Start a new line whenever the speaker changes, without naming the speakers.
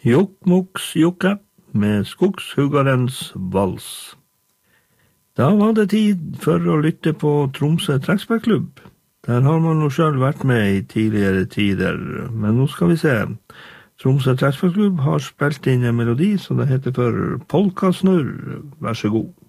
Jokkmokks-Jokke med Skogshuggerens vals. Da var det tid for å lytte på Tromsø Trekkspillklubb. Der har man jo selv vært med i tidligere tider, men nå skal vi se. Tromsø Trekkspillklubb har spilt inn en melodi, så det heter for Polkasnurr. Vær så god.